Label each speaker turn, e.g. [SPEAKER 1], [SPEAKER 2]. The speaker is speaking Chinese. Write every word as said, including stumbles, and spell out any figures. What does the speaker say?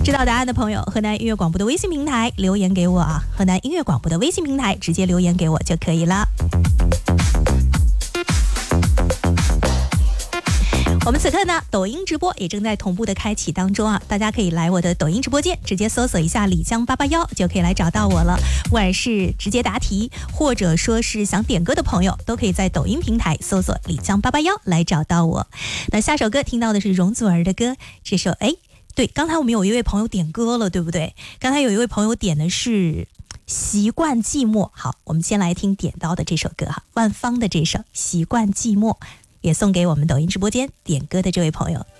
[SPEAKER 1] 知道答案的朋友，河南音乐广播的微信平台留言给我啊，河南音乐广播的微信平台直接留言给我就可以了。我们此刻呢，抖音直播也正在同步的开启当中啊，大家可以来我的抖音直播间，直接搜索一下李江八八幺就可以来找到我了。不管是直接答题，或者说是想点歌的朋友，都可以在抖音平台搜索李江八八幺来找到我。那下首歌听到的是容祖儿的歌，这首哎，对，刚才我们有一位朋友点歌了，对不对？刚才有一位朋友点的是习惯寂寞。好，我们先来听点到的这首歌哈，万芳的这首习惯寂寞，也送给我们抖音直播间点歌的这位朋友。